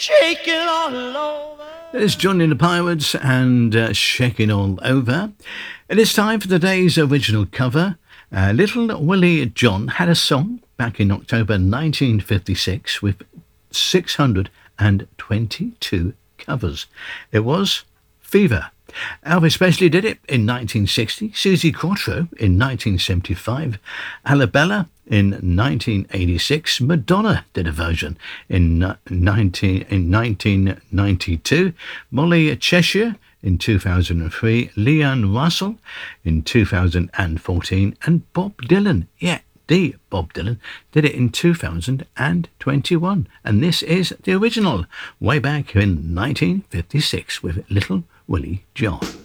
Shake it all over. There's Johnny and the Pirates and Shaking All Over. It is time for today's original cover. Little Willie John had a song back in October 1956 with 622 covers. It was Fever. Elvis Presley did it in 1960, Susie Quatro in 1975, Alabella in 1986, Madonna did a version in 1992, Molly Cheshire in 2003, Leanne Russell in 2014, and Bob Dylan, the Bob Dylan, did it in 2021. And this is the original, way back in 1956 with Little Willie John.